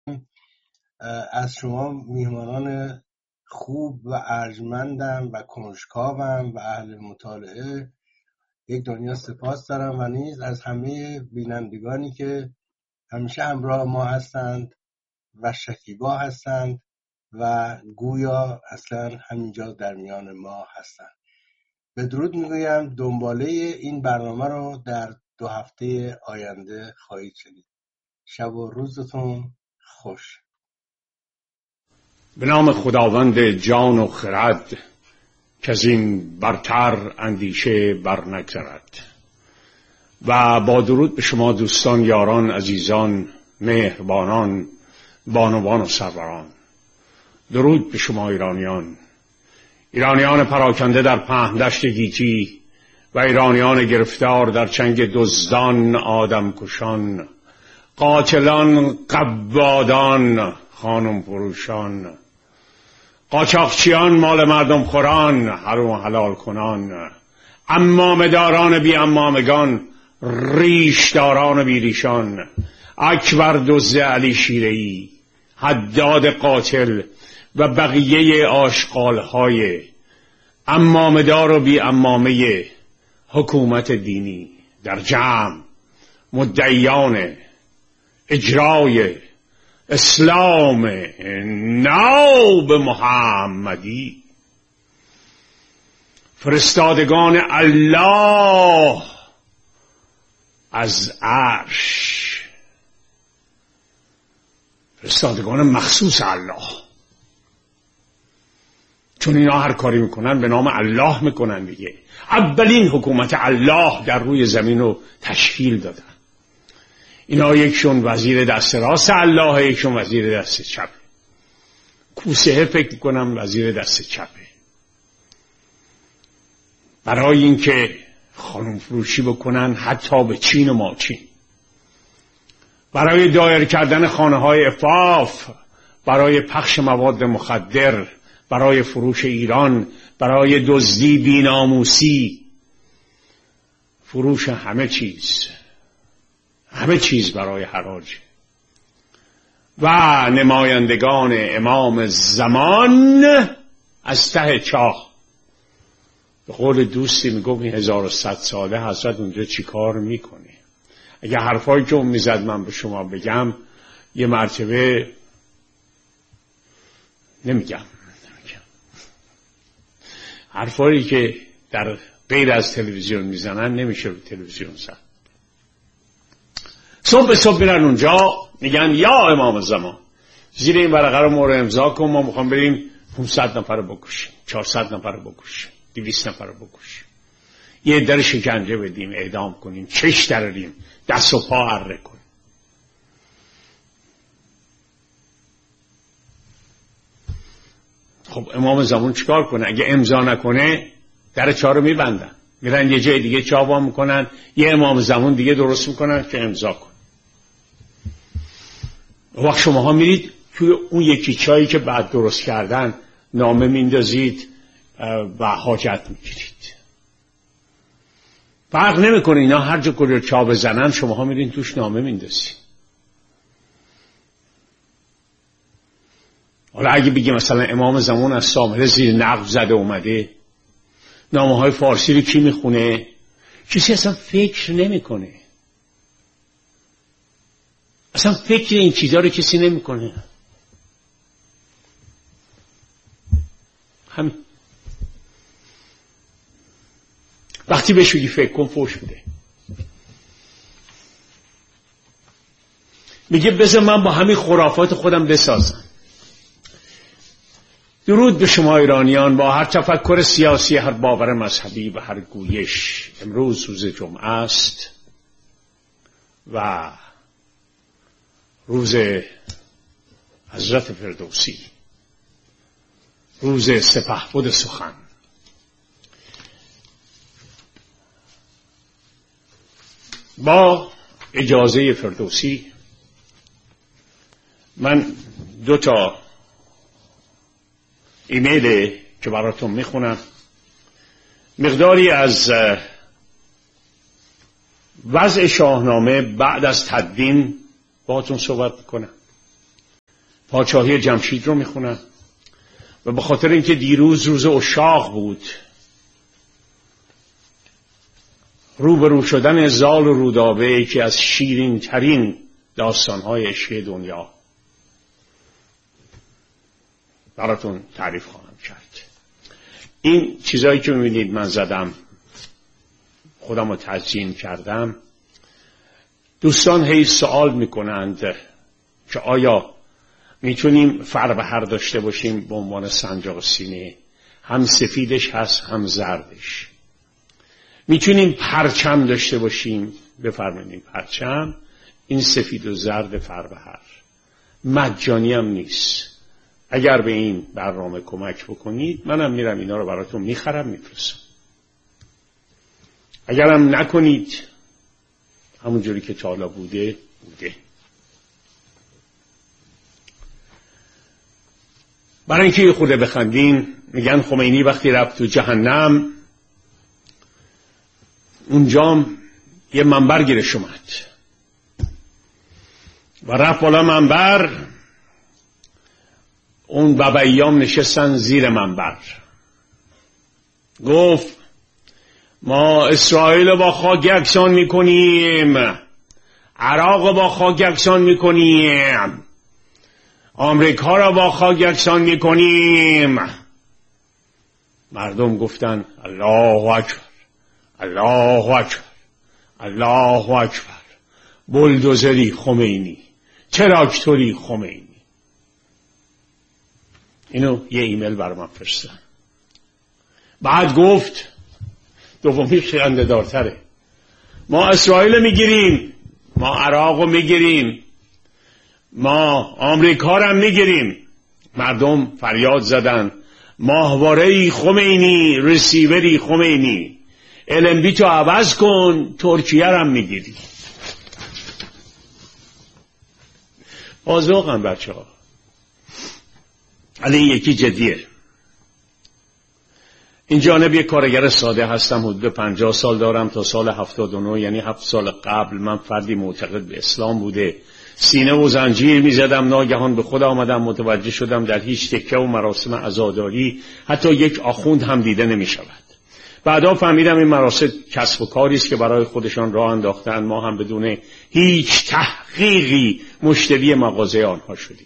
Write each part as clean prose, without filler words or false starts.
از شما میهمانان خوب و ارجمندم و کنجکاوم و اهل مطالعه یک دنیا سپاس دارم و نیز از همه بینندگانی که همیشه همراه ما هستند و شکیبا هستند و گویا اصلا همینجا در میان ما هستند. به درود میگویم. دنباله این برنامه رو در 2 هفته آینده خواهید شنید. شب و روزتون خوش. به نام خداوند جان و خرد که از این برتر اندیشه بر نگذرد. و با درود به شما دوستان، یاران، عزیزان، مهربانان، بانوان و سروران. درود به شما ایرانیان پراکنده در پهن دشت گیتی و ایرانیان گرفتار در چنگ دزدان، آدم کشان، قاتلان، قبادان، خانم فروشان، قاچاقچیان، مال مردم خوران، حرام و حلال کنان، عمامه‌داران بی عمامگان، ریشداران بی ریشان، اکبر دزد علی شیره‌ای، حداد قاتل و بقیه آشغال‌های عمامه‌دار و بی عمامه حکومت دینی در جمع، مدعیان اجرای اسلام ناب محمدی، فرستادگان الله از عرش، فرستادگان مخصوص الله، چون اینا هر کاری میکنن به نام الله میکنن دیگه. اولین حکومت الله در روی زمین رو تشکیل دادن. اینا یکشون وزیر دست راست الله، یکشون وزیر دست چپ. کوسه فکر کنم وزیر دست چپه. برای اینکه خانم فروشی بکنن حتی به چین و ماچین، برای دایر کردن خانه‌های عفاف، برای پخش مواد مخدر، برای فروش ایران، برای دزدی بی‌ناموسی، فروش همه چیز برای حراج. و نمایندگان امام زمان از ته چاه. به قول دوستی میگم 1100 ساله حضرت اونجا چی کار میکنه؟ اگه حرفایی که اون میزد من به شما بگم، یه مرتبه نمیگم. حرفایی که در غیر از تلویزیون میزنن نمیشه رو تلویزیون زد. صبح میرن اونجا میگن یا امام زمان، زیر این ورقه رو مهر امضا کن، ما میخوام بریم 500 نفر رو بکشیم، 400 نفر رو بکشیم، 200 نفر رو بکشیم، یه در شکنجه بدیم، اعدام کنیم، چش دراریم، دست و پا اره کنیم. خب امام زمان چیکار کنه؟ اگه امضا نکنه در چاه رو میبندن، میرن یه جای دیگه چاه وا میکنن، یه امام زمان دیگه درست میکنن که امضا کن. وقت شماها میرید توی اون یکی چایی که بعد درست کردن نامه میندازید و حاجت میگیرید. فرق نمیکنه، اینا هر جا کجا چاه بزنن شماها میرین توش نامه میندازید. حالا اگه بگیم مثلا امام زمان از سامره زیر نقب زده اومده، نامه های فارسی رو کی میخونه؟ کسی اصلا فکر نمیکنه. اصلا فکر این چیزا رو کسی نمیکنه. همین. وقتی بهش بگی فکر کن فوش میده. میگه بذار من با همین خرافات خودم بسازم. درود به شما ایرانیان با هر تفکر سیاسی، هر باور مذهبی و هر گویش. امروز روز جمعه است و روز حضرت فردوسی، روز سپهبد سخن. با اجازه فردوسی من 2 ایمیل که براتون میخونم، مقداری از وضع شاهنامه بعد از تدوین باهاتون صحبت میکنم. پادشاهی جمشید رو میخونم و به خاطر اینکه دیروز روز عشاق بود، روبرو شدن زال و رودابه که از شیرین ترین داستانهای عشقی دنیا، براتون تعریف خواهم کرد. این چیزایی که میبینید من زدم، خودم رو تزیین کردم. دوستان هی سوال میکنند که آیا میتونیم فربهر داشته باشیم به عنوان سنجاق سینه، هم سفیدش هست هم زردش. میتونیم پرچم داشته باشیم، بفرمایید پرچم، این سفید و زرد فربهر مجانی هم نیست. اگر به این برنامه کمک بکنید منم میرم اینا رو براتون میخرم میفرستم. اگرم نکنید همون جوری که تا حالا بوده. برای اینکه یه خورده بخندین، میگن خمینی وقتی رفت تو جهنم اونجام یه منبر گیرش اومد و رفت بالا منبر، اون باباییام نشستن زیر منبر. گفت ما اسرائیل رو با خاک یکسان میکنیم، عراق رو با خاک یکسان میکنیم، آمریکا را با خاک یکسان میکنیم. مردم گفتن الله اکبر، الله اکبر، الله اکبر. بلدوزری خمینی، تراکتوری خمینی. اینو یه ایمیل بر من فرستن. بعد گفت، دومی خنده دارتره، ما اسرائیل میگیریم، ما عراق میگیریم، ما آمریکا رو میگیریم. مردم فریاد زدن ماهواره‌ای خمینی، رسیوری خمینی، LNB تو عوض کن، ترکیه رو میگیری. آزوغن بچه ها. این یکی جدیه. این جانب یک کارگر ساده هستم، حدود 50 سال دارم. تا سال 79 یعنی 7 سال قبل من فردی معتقد به اسلام بوده، سینه و زنجیر می زدم. ناگهان به خود آمدم، متوجه شدم در هیچ تکه و مراسم عزاداری حتی یک آخوند هم دیده نمی شود. بعدا فهمیدم این مراسم کسب و کاری است که برای خودشان راه انداختن. ما هم بدون هیچ تحقیقی مشتری مغازه آنها شدیم.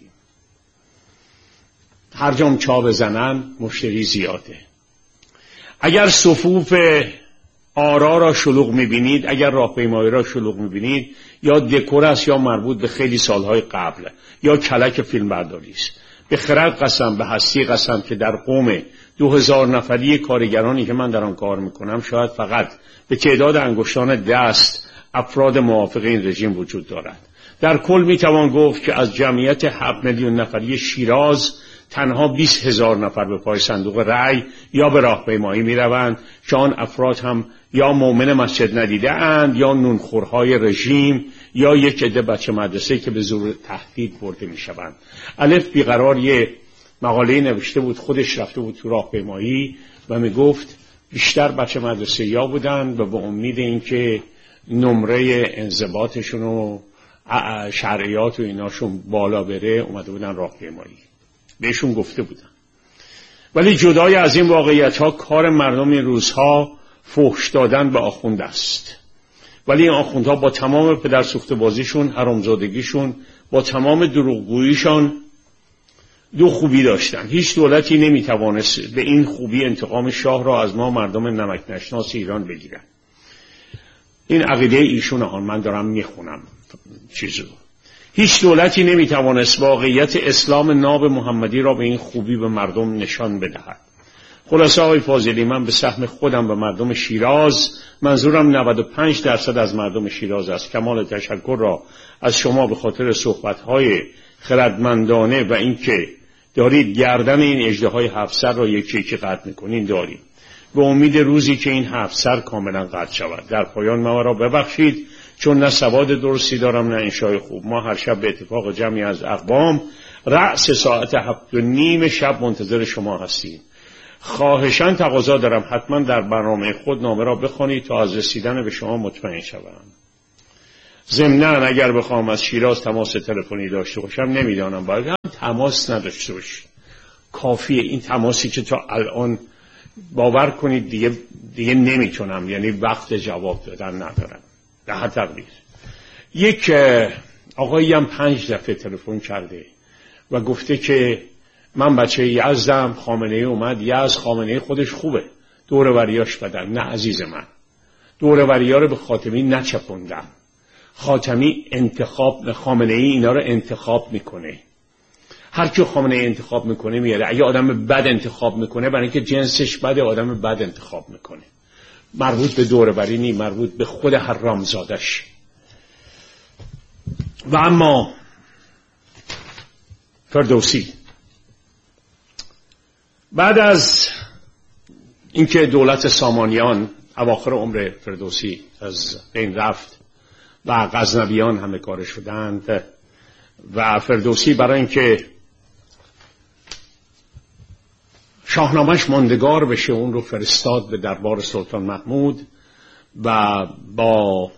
هر جام چا بزنن مشتری زیاده. اگر صفوف آرا را شلوغ میبینید، اگر راهپیمایی را شلوغ میبینید، یا دکور است یا مربوط به خیلی سالهای قبل، یا کلک فیلمبرداری است. به خرد قسم، به هستی قسم که در قوم 2000 نفری کارگرانی که من در آن کار میکنم شاید فقط به تعداد انگشتان دست افراد موافق این رژیم وجود دارد. در کل میتوان گفت که از جمعیت 7 میلیون نفری شیراز تنها 20,000 نفر به پای صندوق رأی یا به راهپیمایی میروند که آن افراد هم یا مؤمن مسجد ندیده اند، یا نونخورهای رژیم، یا یک عده بچه مدرسه که به زور تهدید برده میشوند. الف بیقرار یه مقاله نوشته بود، خودش رفته بود تو راهپیمایی و میگفت بیشتر بچه مدرسه یا بودن و به امید اینکه نمره انضباطشون و شرعیات و ایناشون بالا بره اومده بودن راهپیمایی. بهشون گفته بودن. ولی جدای از این واقعیت ها، کار مردم این روزها فحش دادن به آخوند است. ولی این آخوندها با تمام پدرسوخته بازیشون، حرامزادگیشون، با تمام دروغگوییشان دو خوبی داشتن. هیچ دولتی نمیتوانست به این خوبی انتقام شاه را از ما مردم نمک نشناس ایران بگیرن. این عقیده ایشون ها، من دارم میخونم چیزو. هیچ دولتی نمیتوانست واقعیت اسلام ناب محمدی را به این خوبی به مردم نشان بدهد. خلاصه آقای فاضلی، من به سهم خودم به مردم شیراز، منظورم 95% از مردم شیراز است، کمال تشکر را از شما به خاطر صحبت‌های خردمندانه و اینکه دارید گردن این اژدهای 7 سر را یکی یکی قطع می‌کنین داریم. به امید روزی که این 7 سر کاملا قطع شود. در پایان ما را ببخشید چون نه سواد درستی دارم نه انشای خوب. ما هر شب به اتفاق جمعی از اقوام رأس ساعت 7:30 شب منتظر شما هستیم. خواهشاً تقاضا دارم حتما در برنامه خود نامه را بخوانید تا از رسیدن به شما مطمئن شوم. ضمناً اگر بخوام از شیراز تماس تلفنی داشته باشم نمیدانم، باید هم تماس نداشته باشم. کافیه این تماسی که تا الان باور کنید دیگه نمیتونم، یعنی وقت جواب دادن ندارم. در هر تقدیر یک آقایی هم 5 دفعه تلفن کرده و گفته که من بچه یزدم، خامنه ای اومد یزد، خامنه ای خودش خوبه، دور وریاش بدن. نه عزیز من، دور وریا رو به خاتمی نچپوندم. خاتمی خامنه ای اینا رو انتخاب میکنه. هر کی خامنه ای انتخاب میکنه میاره. اگه آدم بد انتخاب میکنه برای اینکه جنسش بده آدم بد انتخاب میکنه. مربوط به دور وری نی، مربوط به خود حرامزادش. و اما فردوسی بعد از اینکه دولت سامانیان اواخر عمر فردوسی از بین رفت و غزنویان همه کار شدند و فردوسی برای اینکه شاهنامه‌اش ماندگار بشه اون رو فرستاد به دربار سلطان محمود و با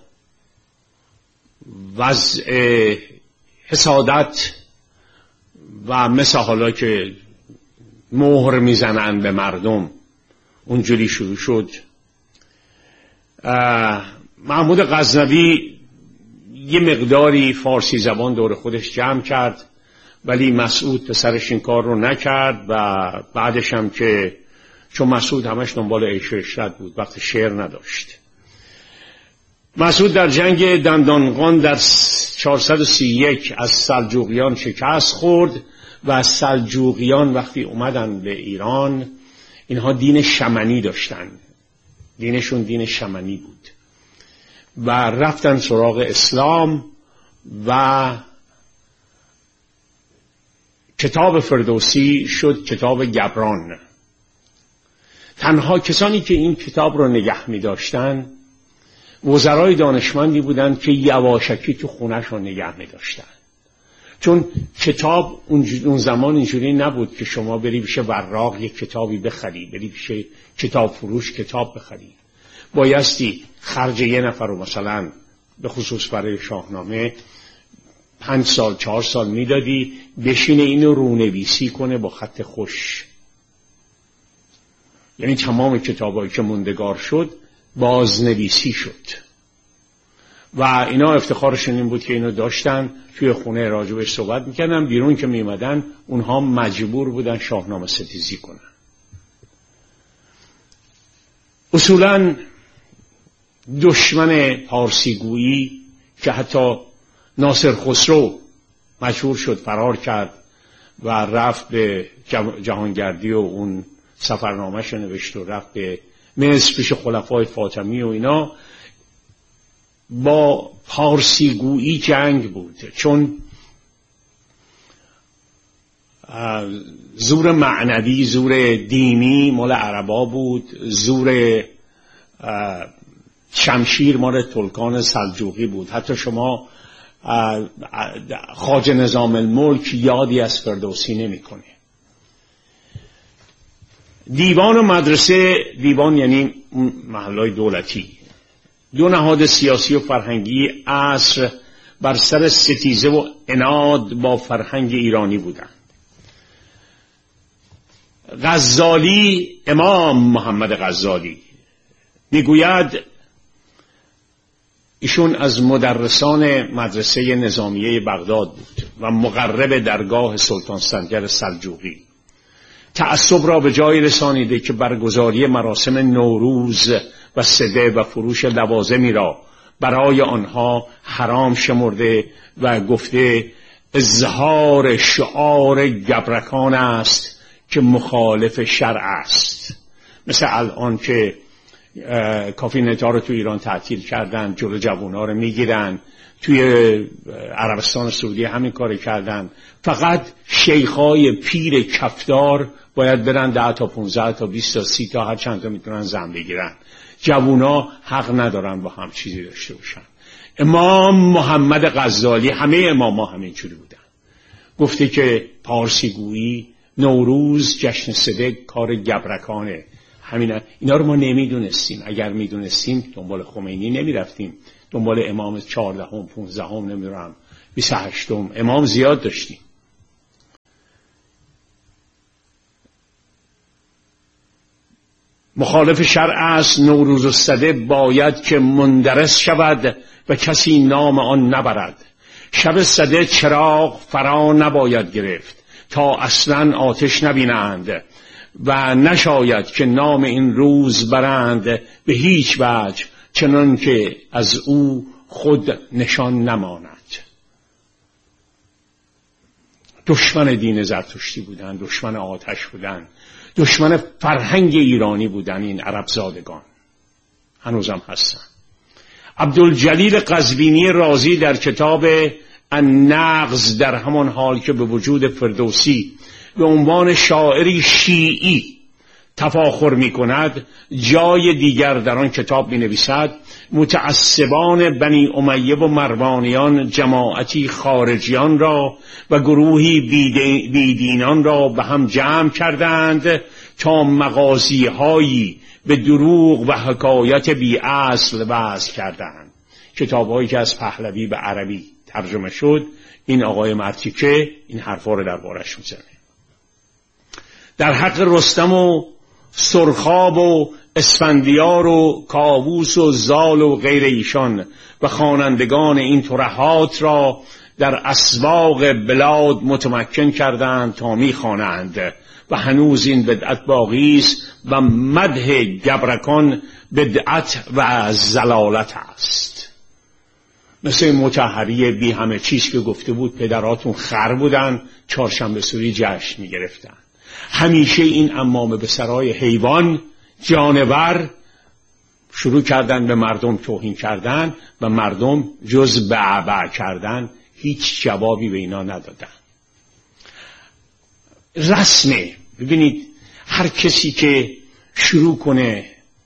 وضع حسادت و مثل حالا که مهر میزنن به مردم اونجوری شروع شد. محمود غزنوی یه مقداری فارسی زبان دور خودش جمع کرد، ولی مسعود پسرش این کار رو نکرد و بعدش هم که چون مسعود همش دنبال عیش و عشرت بود، وقت شعر نداشت. مسعود در جنگ دندانقان در 431 از سلجوقیان شکست خورد و سلجوقیان وقتی اومدن به ایران اینها دین شمنی داشتن، دینشون دین شمنی بود و رفتن سراغ اسلام و کتاب فردوسی شد کتاب گبران. تنها کسانی که این کتاب رو نگه می داشتن وزرای دانشمندی بودند که یواشکی تو خونش رو نگه می داشتن. چون کتاب اون زمان اینجوری نبود که شما بری بشه وراق یک کتابی بخری، بری بشه کتاب فروش کتاب بخری. بایستی خرج یه نفر رو مثلا به خصوص برای شاهنامه 5 سال 4 سال میدادی بشینه اینو رونویسی کنه با خط خوش. یعنی تمام کتابایی که موندگار شد بازنویسی شد و اینا افتخارشون این بود که اینو داشتن توی خونه راجبش صحبت میکردن، بیرون که میمدن اونها مجبور بودن شاهنامه ستیزی کنن. اصولاً دشمن پارسیگویی که حتی ناصر خسرو مجبور شد فرار کرد و رفت به جهانگردی و اون سفرنامه‌اش نوشت و رفت به مصر پیش خلفای فاطمی و اینا، با پارسیگویی جنگ بود. چون زور معنوی، زور دینی مال عربا بود، زور شمشیر مال ترکان سلجوقی بود. حتی شما خواجه نظام الملک یادی از فردوسی نمی‌کنه. دیوان و مدرسه، دیوان یعنی محلهای دولتی، دو نهاد سیاسی و فرهنگی عصر بر سر ستیزه و عناد با فرهنگ ایرانی بودند. غزالی، امام محمد غزالی میگوید ایشون از مدرسان مدرسه نظامیه بغداد بود و مقرب درگاه سلطان سنجر سلجوقی. تعصب را به جای رسانیده که برگزاری مراسم نوروز و سده و فروش لوازمی را برای آنها حرام شمرده و گفته اظهار شعار گبرکان است که مخالف شرع است. مثل الان که کافی نتا رو تو ایران تعطیل کردن، جلو جوونا رو میگیرن، توی عربستان سعودی همین کار کردن. فقط شیخای پیر کفدار باید برن 10 تا 15 تا 20 تا 30 تا هر چند تا میتونن زن بگیرن. جوونا حق ندارن با هم چیزی داشته باشن. امام محمد غزالی، همه اماما همینجوری بودن، گفته که پارسیگویی، نوروز، جشن سده کار گبرکانه. اینا رو ما نمیدونستیم. اگر میدونستیم دنبال خمینی نمیرفتیم دنبال امام 14ام 15ام نمیدونم 28م امام زیاد داشتیم. مخالف شرع است نوروز الصده باید که مندرس شود و کسی نام آن نبرد. شب صده چراغ فرا نباید گرفت تا اصلا آتش نبینند و نشاید که نام این روز برند به هیچ وجه، چنان که از او خود نشان نماند. دشمن دین زرتشتی بودن، دشمن آتش بودن، دشمن فرهنگ ایرانی بودن این عرب زادگان، هنوزم هستن. عبدالجلیل قزوینی رازی در کتاب النغز در همان حال که به وجود فردوسی به عنوان شاعری شیعی تفاخر می کند، جای دیگر در آن کتاب می نویسد متعصبان بنی امیه و مروانیان جماعتی خارجیان را و گروهی بیدینان را به هم جمع کردند تا مغازی‌هایی به دروغ و حکایت بی اصل وضع کردند. کتاب‌هایی که از پهلوی به عربی ترجمه شد، این آقای مرتیکه این حرفا رو دربارش میزنه. در حق رستم و سرخاب و اسفندیار و کاووس و زال و غیر ایشان و خوانندگان این ترهات را در اسواق بلاد متمکن کردند تا میخوانند و هنوز این بدعت باقی است و مدح گبرکان بدعت و زلالت است. مثل مطهری بی همه چیز که گفته بود پدراتون خر بودن، چهارشنبه سوری جشن میگرفتن. همیشه این عمامه به سرای حیوان جانور شروع کردن به مردم توهین کردن و مردم جز بعبع کردن هیچ جوابی به اینا ندادن. رسمه. ببینید هر کسی که شروع کنه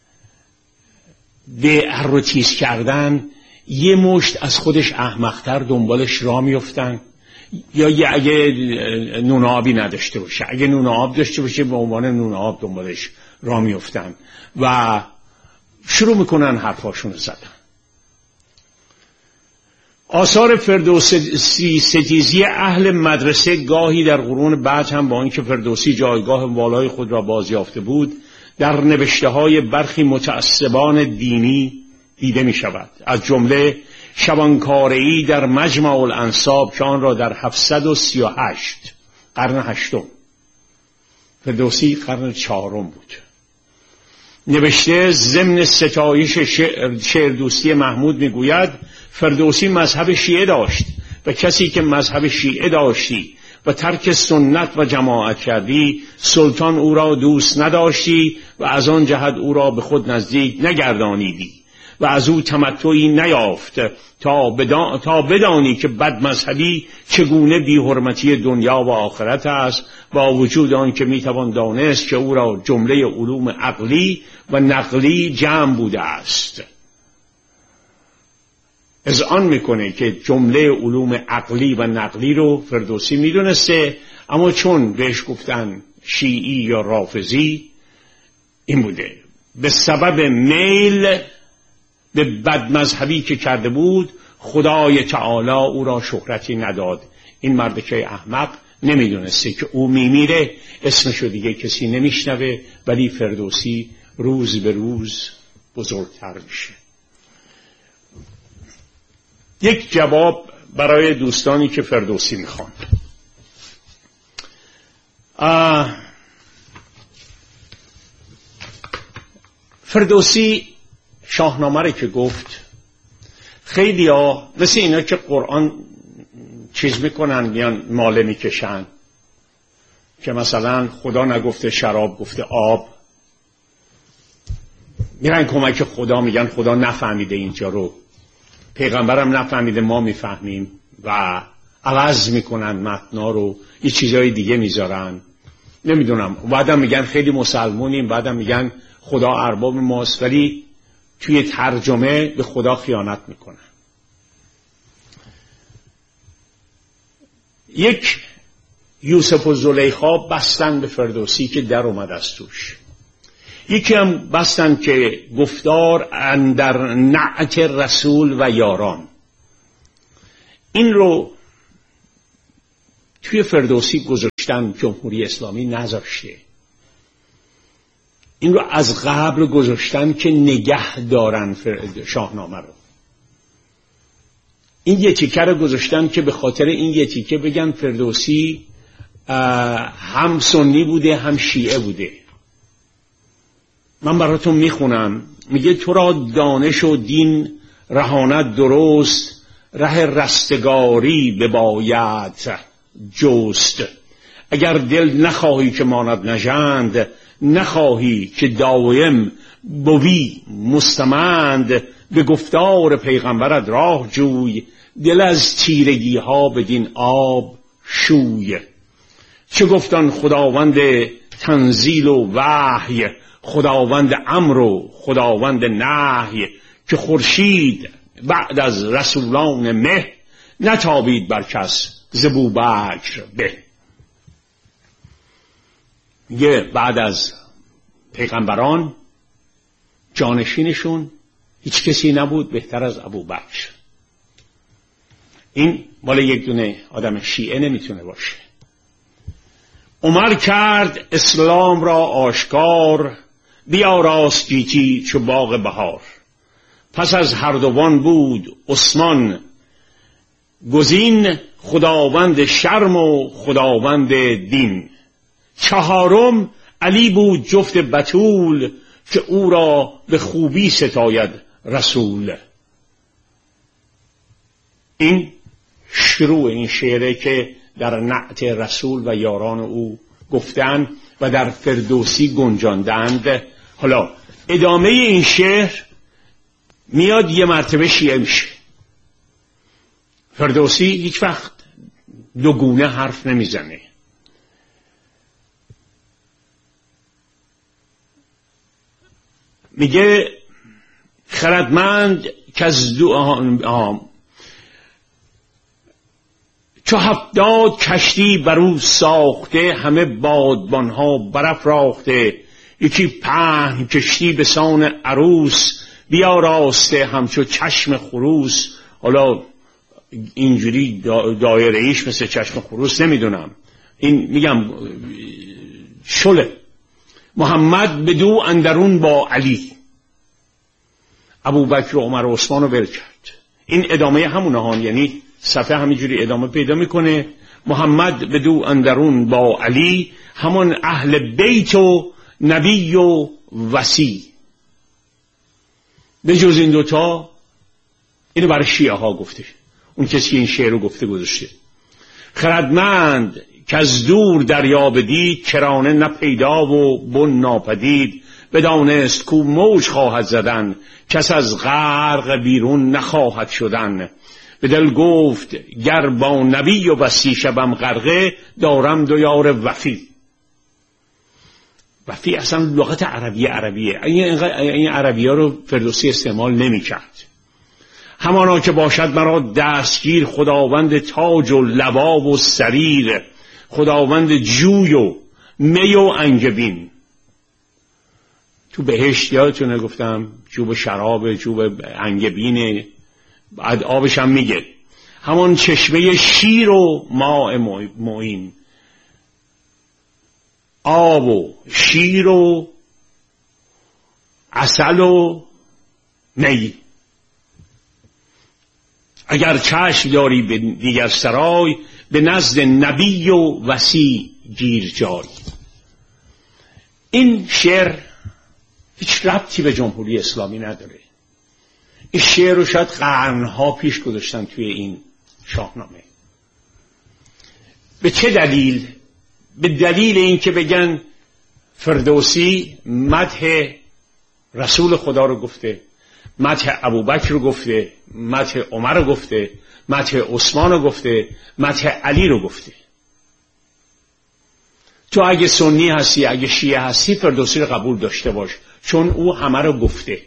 به هر کردن یه مشت از خودش احمق‌تر دنبالش راه میافتن، یا اگه نون آبی نداشته باشه، اگه نون آب داشته باشه به عنوان نون آب دنبالش راه میافتن و شروع میکنن حرفاشون زدن. آثار فردوسی ستیزی اهل مدرسه گاهی در قرون بعد هم با اینکه فردوسی جایگاه والای خود را بازیافته بود در نوشته‌های برخی متعصبان دینی دیده می شود. از جمله شبانکاره‌ای در مجمع الانساب که آن را در 738 قرن هشتم، فردوسی قرن چهارم بود، نوشته ضمن ستایش شعر دوستی محمود میگوید فردوسی مذهب شیعه داشت و کسی که مذهب شیعه داشتی و ترک سنت و جماعت کردی سلطان او را دوست نداشتی و از آن جهت او را به خود نزدیک نگردانیدی و از او تمتعی نیافت تا بدانی که بد مذهبی چگونه بی حرمتی دنیا و آخرت است، با وجود آن که میتوان دانست که او را جمله علوم عقلی و نقلی جمع بوده است. اذعان میکنه که جمله علوم عقلی و نقلی رو فردوسی میدونسته، اما چون بهش گفتن شیعی یا رافضی این بوده، به سبب میل به بد مذهبی که کرده بود خدای تعالی او را شهرتی نداد. این مردکه احمق نمیدونسته که او میمیره، اسمشو دیگه کسی نمیشنوه، ولی فردوسی روز به روز بزرگتر میشه. یک جواب برای دوستانی که فردوسی میخوان. فردوسی شاهنامه رو که گفت، خیلی ها مثل اینا که قرآن چیز میکنن میان ماله میکشن که مثلا خدا نگفته شراب گفته آب، میرن کمک خدا، میگن خدا نفهمیده اینجا رو، پیغمبرم نفهمیده ما میفهمیم و عوض میکنن متنا رو، یه چیزای دیگه میذارن، نمیدونم، بعدم میگن خیلی مسلمونیم، بعدم میگن خدا ارباب ماست، ولی توی ترجمه به خدا خیانت میکنن. یک یوسف و زلیخا بستن به فردوسی که در اومد از توش. یکی هم بستن که گفتار اندر نعت رسول و یاران. این رو توی فردوسی گذاشتن، جمهوری اسلامی نذاشته. این رو از قبل گذاشتن که نگه دارن شاهنامه رو. این یه تیکه رو گذاشتن که به خاطر این یه تیکه بگن فردوسی هم سنی بوده هم شیعه بوده. من براتون میخونم. میگه تو را دانش و دین رهاند درست، ره رستگاری بباید جست. اگر دل نخواهی که ماند نژند، نخواهی که دایم بوی مستمند. به گفتار پیغمبرت راه جوی، دل از تیرگی ها بدین آب شوی. چه گفتن خداوند تنزیل و وحی، خداوند امر و خداوند نهی. که خورشید بعد از رسولان مه، نتابید بر کس ز بوبکر به. میگه بعد از پیغمبران جانشینشون هیچ کسی نبود بهتر از ابوبکر. این مال یک دونه آدم شیعه نمیتونه باشه. عمر کرد اسلام را آشکار، بیاراست گیتی چو باغ بهار. پس از هر دوان بود عثمان گزین، خداوند شرم و خداوند دین. چهارم علی بود جفت بتول، که او را به خوبی ستاید رسول. این شروع این شعره که در نعت رسول و یاران او گفتن و در فردوسی گنجاندند. حالا ادامه این شعر میاد یه مرتبه شیعه میشه. فردوسی هیچ وقت دو گونه حرف نمیزنه. میگه خردمند که از چو 70 کشتی برو ساخته، همه بادبانها برافراخته. یکی 5 کشتی به سان عروس، بیاراسته همچو چشم خروس. حالا اینجوری دایره ایش مثل چشم خروس نمیدونم، این میگم شله. محمد بدو اندرون با علی، ابوبکر و عمر و عثمان رو ول کرد. این ادامه همونه ها، یعنی صفحه همینجوری ادامه پیدا میکنه. محمد بدو اندرون با علی، همون اهل بیت و نبی و وصی. به جز این دوتا اینو برای شیعه ها گفته. اون کسی که این شعر رو گفته گذاشته. خردمند که از دور دریا بدید، کرانه نه پیدا و بن ناپدید. بدانست کو موج خواهد زدن، کس از غرق بیرون نخواهد شدن. به دل گفت گر با نبی و وصی شبم غرقه، دارم دو یار وفی. وفی اصلا لغت عربیه. این عربی ها رو فردوسی استعمال نمی کرد. همانا که باشد مرا دستگیر، خداوند تاج و لباب و سریر. خداوند جوی و می و انگبین. تو بهشت یادتونه گفتم جوب شراب، جوب انگبینه، بعد آبش هم میگه. همون چشمه شیر و ماء معین. آب و شیر و عسل و می. اگر چشم داری به دیگر سرای، به نزد نبی و وصی گیر جای. این شعر هیچ ربطی به جمهوری اسلامی نداره. این شعر رو شاید قرنها پیش گذاشتن توی این شاهنامه. به چه دلیل؟ به دلیل این که بگن فردوسی مدح رسول خدا رو گفته، مدح ابوبکر رو گفته، مدح عمر رو گفته، مدح عثمان رو گفته، مدح علی رو گفته. تو اگه سنی هستی، اگه شیعه هستی، فردوسی رو قبول داشته باش، چون او همه رو گفته.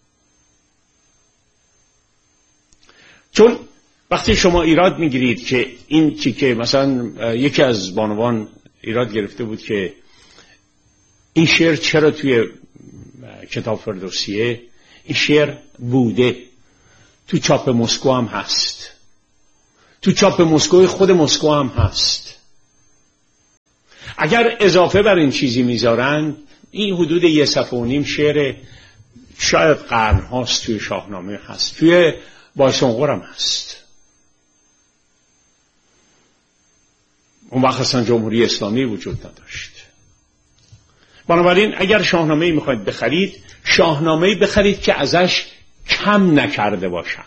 چون وقتی شما ایراد میگیرید که این که مثلا یکی از بانوان ایراد گرفته بود که این شعر چرا توی کتاب فردوسیه، این شعر بوده. تو چاپ مسکو هم هست، تو چاپ مسکو خود مسکو هم هست. اگر اضافه بر این چیزی میذارن، این حدود 1.5 صفحه شعر شاید قرن هاست توی شاهنامه هست، توی بایسونقور هم هست. اون وقت اصلا جمهوری اسلامی وجود نداشت. بنابراین اگر شاهنامه‌ای میخواید بخرید، شاهنامه‌ای بخرید که ازش کم نکرده باشن.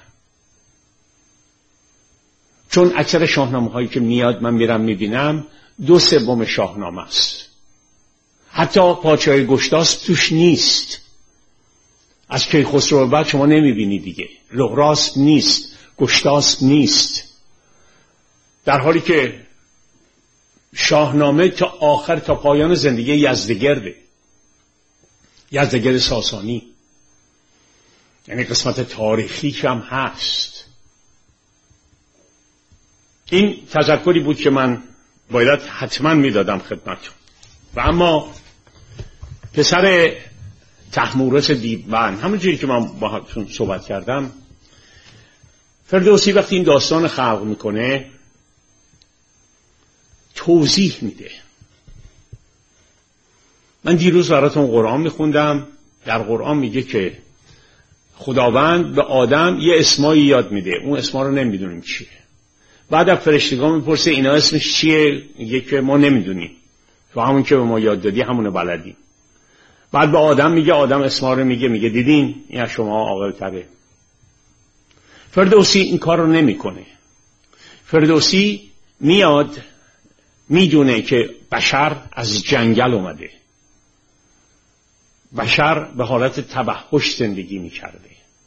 چون اکثر شاهنامه‌هایی که میاد من میرم میبینم 2/3 شاهنامه است. حتی پادشاهی گشتاسپ توش نیست. از کیخسرو بعد شما نمیبینی دیگه. لغراسپ نیست، گشتاسپ نیست. در حالی که شاهنامه تا آخر، تا پایان زندگی یزدگرده، یزدگرد ساسانی، یعنی قسمت تاریخی هم هست. این تذکری بود که من باید حتما میدادم خدمتتون. و اما پسر طهمورث دیوبند، همونجوری که من باهاتون صحبت کردم، فردوسی وقتی این داستان خلق میکنه توضیح میده. من دیروز براتون قرآن میخوندم. در قرآن میگه که خداوند به آدم یه اسمایی یاد میده، اون اسما رو نمیدونیم چیه. بعد از فرشتگان میپرسه اینا اسمش چیه؟ میگه که ما نمیدونیم، تو همون که به ما یاد دادی همونو بلدیم. بعد به آدم میگه، آدم اسما رو میگه دیدین این از شما عاقل تره. فردوسی این کار رو نمیکنه. فردوسی میاد میدونه که بشر از جنگل اومده، بشر به حالت تبهش زندگی میکرده.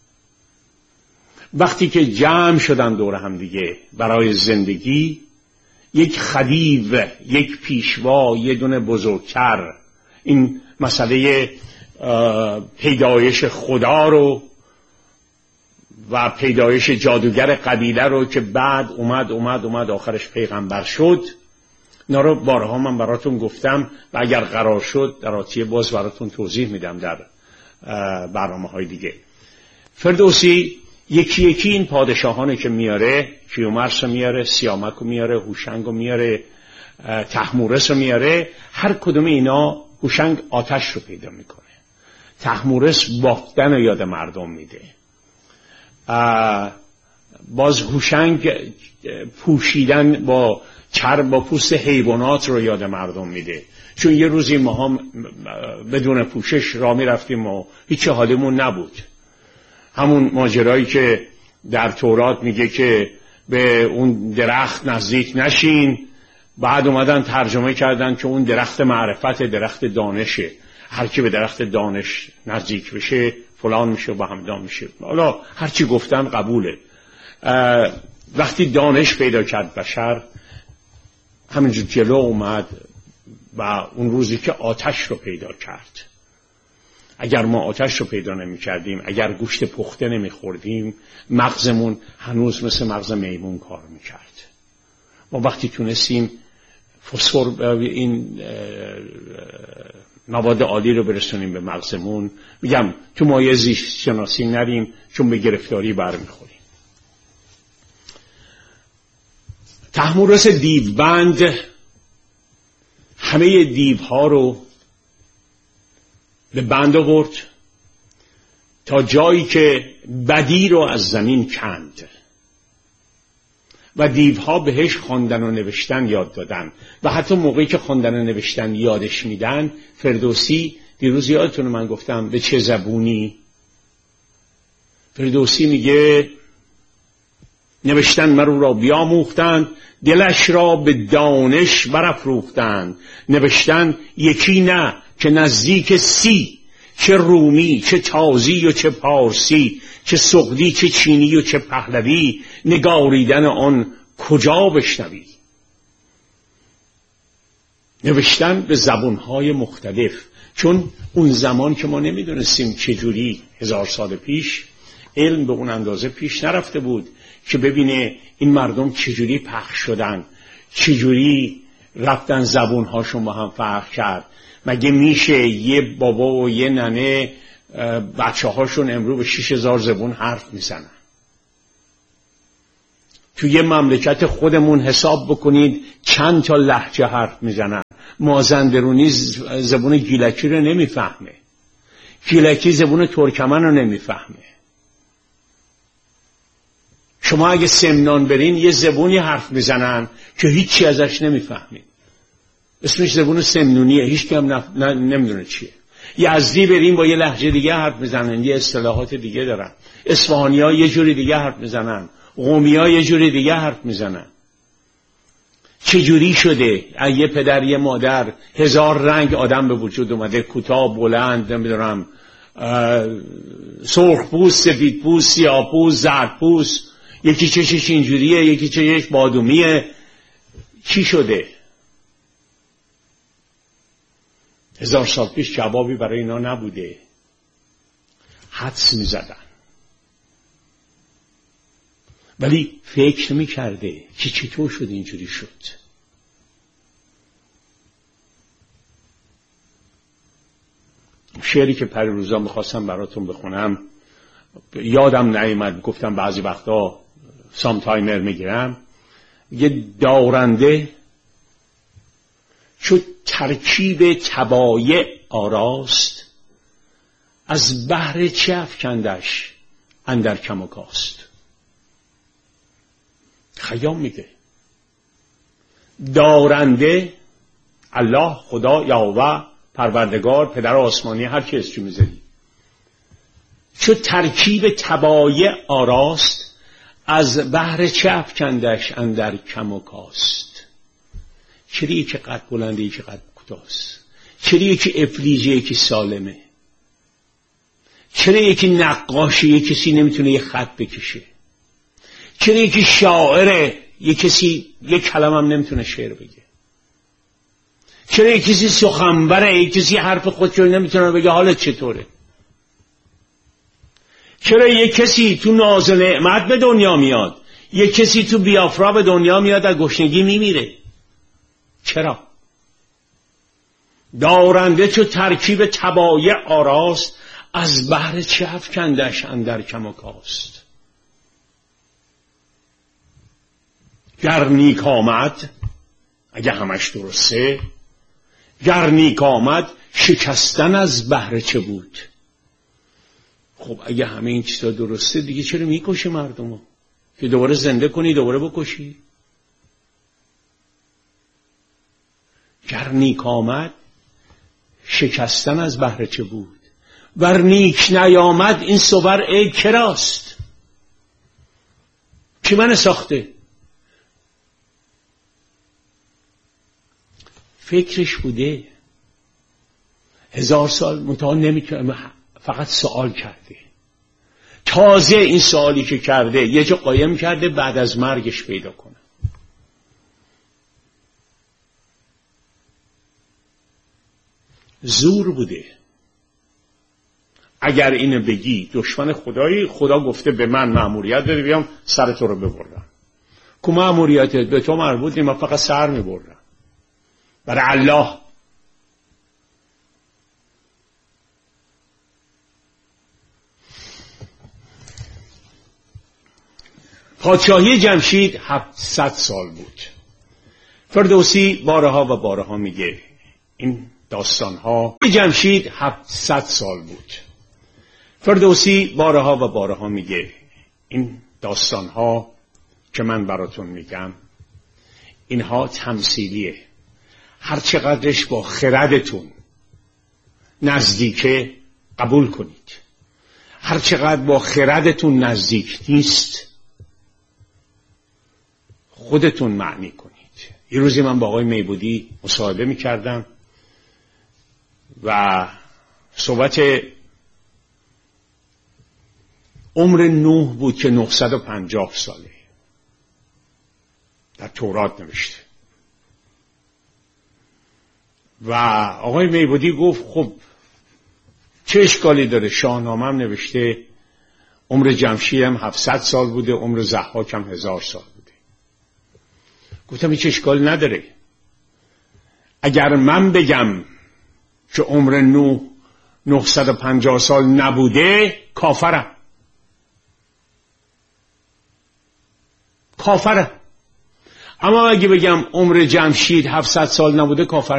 وقتی که جمع شدن دور هم دیگه برای زندگی، یک خدیو، یک پیشوا، یه دونه بزرگتر این مسئله پیدایش خدا رو و پیدایش جادوگر قبیله رو که بعد اومد آخرش پیغمبر شد، اینا رو بارها من براتون گفتم و اگر قرار شد در آتیه باز براتون توضیح میدم در برنامه‌های دیگه. فردوسی یکی یکی این پادشاهانی که میاره، کیومرث رو میاره، سیامک رو میاره، هوشنگ رو میاره، طهمورث رو میاره، هر کدوم اینا هوشنگ آتش رو پیدا میکنه، طهمورث بافتن رو یاد مردم میده، باز هوشنگ پوشیدن با چرم با پوست حیوانات رو یاد مردم میده. چون یه روزی ما هم بدون پوشش راه میرفتیم و هیچ حالیمون نبود. همون ماجرایی که در تورات میگه که به اون درخت نزدیک نشین، بعد اومدن ترجمه کردن که اون درخت معرفت، درخت دانشه، هر کی به درخت دانش نزدیک بشه فلان میشه و همدان میشه. حالا هر چی گفتن قبوله. وقتی دانش پیدا کرد بشر، همینجور جلو اومد و اون روزی که آتش رو پیدا کرد. اگر ما آتش رو پیدا نمی کردیم، اگر گوشت پخته نمی خوردیم، مغزمون هنوز مثل مغز میمون کار می کرد. ما وقتی تونستیم فسفر، این مواد عالی رو برسونیم به مغزمون، میگم تو مایه زیست شناسی نریم چون به گرفتاری برمیخوریم. طهمورث دیوبند همه دیوها رو به بند آورد تا جایی که بدی رو از زمین کند و دیوها بهش خواندن و نوشتن یاد دادن و حتی موقعی که خواندن و نوشتن یادش میدن، فردوسی دیروز یادتونه من گفتم به چه زبونی، فردوسی میگه نوشتن مرو را بیاموختند، دلش را به دانش برافروختند. نوشتن یکی نه که نزدیک 30، چه رومی چه تازی و چه پارسی، چه سغدی چه چینی و چه پهلوی، نگاریدن آن کجا بشنوی. نوشتن به زبانهای مختلف، چون اون زمان که ما نمیدونستیم چجوری 1000 سال پیش علم به اون اندازه پیش نرفته بود که ببینه این مردم چجوری پخش شدن، چجوری رفتن زبونهاشون با هم فرق کرد. مگه میشه یه بابا و یه ننه بچه هاشون امرو به 6000 زبون حرف میزنن؟ تو یه مملکت خودمون حساب بکنید چند تا لهجه حرف میزنن. مازندرونی زبون گیلکی رو نمیفهمه، گیلکی زبون ترکمن رو نمیفهمه. شما اگه سمنان برین یه زبونی حرف میزنن که هیچی ازش نمیفهمید، اسمش زبون سمنونیه، هیچ کم نمیدونه چیه. یزدی برین با یه لهجه دیگه حرف میزنن، یه اصطلاحات دیگه دارن. اصفهانی‌ها یه جوری دیگه حرف میزنن، قمی‌ها یه جوری دیگه حرف میزنن. چجوری شده یه پدر یه مادر 1000 رنگ آدم به وجود اومده، کوتاه بلند، نمیدونم سرخ پوست، سفید پوست، سیاه پوست، زرد پوست، یکی چشش اینجوریه، یکی چشش بادومیه. چی شده؟ 1000 سال پیش جوابی برای اینا نبوده، حدس میزدن، ولی فکر میکرده که چطور شد اینجوری شد. شعری که پریروزا میخواستم براتون بخونم یادم نیامد، گفتم بعضی وقتا سام تایمر میگیرم. یه دارنده چو ترکیب طبایع آراست، از بهر چه افکندش اندر کم و کاست. خیام میگه دارنده، الله، خدا، یهوه، پروردگار، پدر آسمانی، هر کی اسمش میذاری، چو ترکیب طبایع آراست، از بهر چه افکندش اندر کم و کاست. چرا یکی قد بلنده یکی قد کوتاست؟ چرا یکی افلیجه یکی سالمه؟ چرا یکی نقاشه یکی کسی نمیتونه یه خط بکشه؟ چرا یکی شاعره یه کسی یه کلمه هم نمیتونه شعر بگه؟ چرا یه کسی سخنوره یه کسی حرف خودشو نمیتونه بگه حالت چطوره؟ چرا یه کسی تو ناز و نعمت به دنیا میاد، یه کسی تو بیافرا به دنیا میاد از گشنگی میمیره؟ چرا؟ دارنده چو ترکیب طبایع آراست، از بهر چه افکندش اندر کم و کاست. گر نیک آمد، اگه همش درسته، گر نیک آمد شکستن از بهر چه بود. خب اگه همه این چیزا درسته دیگه چرا میکشی مردمو؟ که دوباره زنده کنی دوباره بکشی؟ گر نیک آمد شکستن از بهر چه بود، ور نیک نیامد این صور ای کراست. کی من ساخته؟ فکرش بوده 1000 سال متعال نمیتونه، فقط سوال کرده. تازه این سوالی که کرده یه جا قایم کرده بعد از مرگش پیدا کنه. زور بوده. اگر اینو بگی دشمن خدایی، خدا گفته به من مأموریت داده بیام سر تو رو ببرم. که مأموریتت به تو مربوط نیست، من فقط سر میبرم برای الله. پادشاهی جمشید 700 سال بود. فردوسی بارها و بارها میگه این داستانها. جمشید 700 سال بود. فردوسی بارها و بارها میگه این داستانها که من براتون میگم اینها تمثیلیه. هر چقدرش با خردتون نزدیکه قبول کنید، هر چقدر با خردتون نزدیک نیست خودتون معنی کنید. یه روزی من با آقای میبودی مصاحبه میکردم و صحبت عمر نوح بود که 950 ساله در تورات نوشته. و آقای میبودی گفت خب چه اشکالی داره، شاهنامه هم نوشته، عمر جمشید هم 700 سال بوده، عمر ضحاک هم 1000 سال بوده. گفتم هیچ اشکالی نداره. اگر من بگم که عمر نوح 950 سال نبوده کافرم. اما اگه بگم عمر جمشید 700 سال نبوده کافر